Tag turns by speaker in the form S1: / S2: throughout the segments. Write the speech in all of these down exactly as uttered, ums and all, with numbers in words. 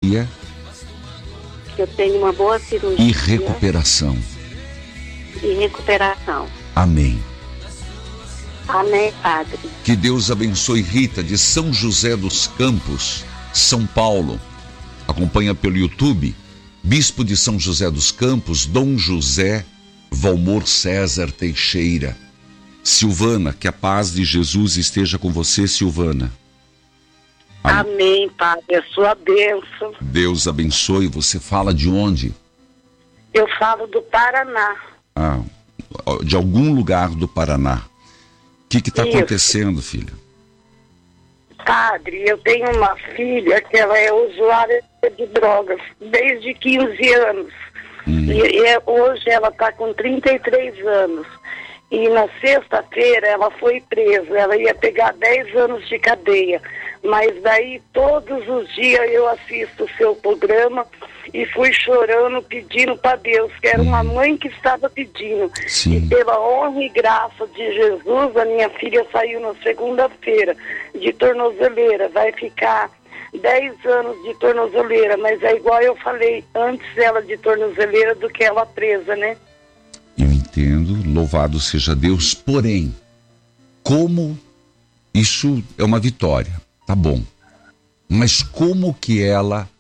S1: Que eu tenho uma boa cirurgia.
S2: E recuperação.
S1: E recuperação.
S2: Amém.
S1: Amém, Padre.
S2: Que Deus abençoe Rita, de São José dos Campos, São Paulo. Acompanha pelo YouTube. Bispo de São José dos Campos, Dom José Valmor César Teixeira. Silvana, que a paz de Jesus esteja com você, Silvana.
S1: Amém, Padre, a sua bênção.
S2: Deus abençoe. Você fala de onde?
S1: Eu falo do Paraná.
S2: Ah, de algum lugar do Paraná. O que está acontecendo, filha?
S1: Padre, eu tenho uma filha que ela é usuária de drogas desde quinze anos. Hum. E, e hoje ela está com trinta e três anos. E na sexta-feira ela foi presa. Ela ia pegar dez anos de cadeia. Mas daí todos os dias eu assisto o seu programa e fui chorando, pedindo para Deus, que era uma mãe que estava pedindo.
S2: Sim.
S1: E pela honra e graça de Jesus, a minha filha saiu na segunda-feira de tornozeleira. Vai ficar dez anos de tornozeleira, mas é igual eu falei, antes ela de tornozeleira do que ela presa, né?
S2: Eu entendo, louvado seja Deus, porém, como isso é uma vitória, tá bom, mas como que ela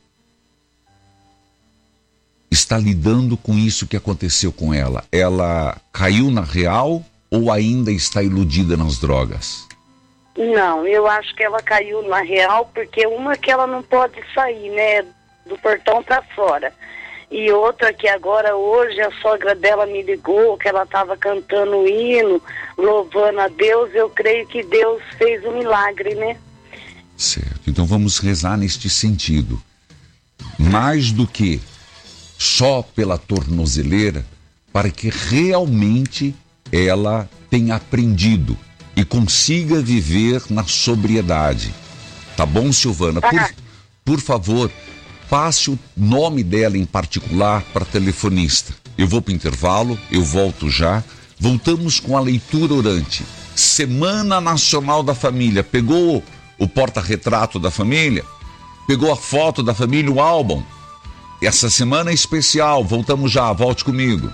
S2: está lidando com isso que aconteceu com ela? Ela caiu na real ou ainda está iludida nas drogas?
S1: Não, eu acho que ela caiu na real, porque uma que ela não pode sair, né, do portão para fora. E outra que agora, hoje, a sogra dela me ligou, que ela estava cantando o hino, louvando a Deus. Eu creio que Deus fez um milagre, né?
S2: Certo, então vamos rezar neste sentido. Mais do que só pela tornozeleira, para que realmente ela tenha aprendido e consiga viver na sobriedade. Tá bom, Silvana? Por, por favor, passe o nome dela em particular para telefonista. Eu vou para o intervalo, eu volto já. Voltamos com a leitura orante. Semana Nacional da Família. Pegou o porta-retrato da família? Pegou a foto da família, o álbum? Essa semana é especial. Voltamos já, volte comigo.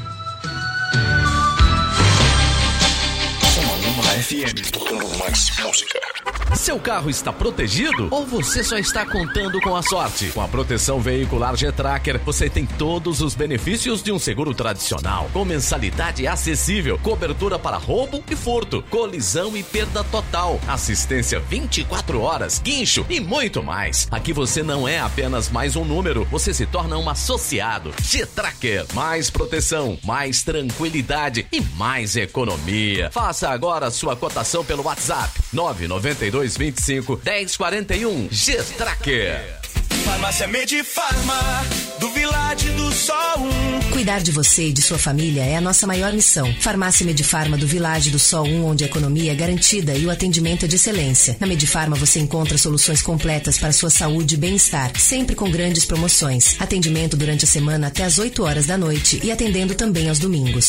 S3: F M, tocando mais música.
S4: Seu carro está protegido ou você só está contando com a sorte? Com a proteção veicular G-Tracker, você tem todos os benefícios de um seguro tradicional, com mensalidade acessível, cobertura para roubo e furto, colisão e perda total, assistência vinte e quatro horas, guincho e muito mais. Aqui você não é apenas mais um número, você se torna um associado. G-Tracker, mais proteção, mais tranquilidade e mais economia. Faça agora a sua cotação pelo WhatsApp nove nove dois, vinte e cinco, dez, quarenta e um. G-Tracker.
S3: Farmácia Medifarma, do Village do Sol um.
S5: Cuidar de você e de sua família é a nossa maior missão. Farmácia Medifarma do Village do Sol um, onde a economia é garantida e o atendimento é de excelência. Na Medifarma você encontra soluções completas para sua saúde e bem-estar, sempre com grandes promoções. Atendimento durante a semana até às oito horas da noite e atendendo também aos domingos.